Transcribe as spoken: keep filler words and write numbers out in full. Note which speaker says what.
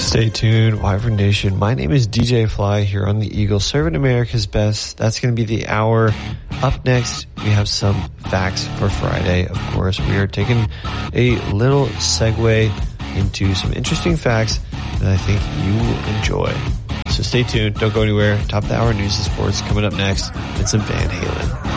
Speaker 1: Stay tuned, Wyvern Nation. My name is D J Fly here on the Eagle, serving America's best. That's going to be the hour. Up next, we have some facts for Friday. Of course, we are taking a little segue into some interesting facts that I think you will enjoy. So stay tuned. Don't go anywhere. Top of the hour news and sports coming up next. And some Van Halen.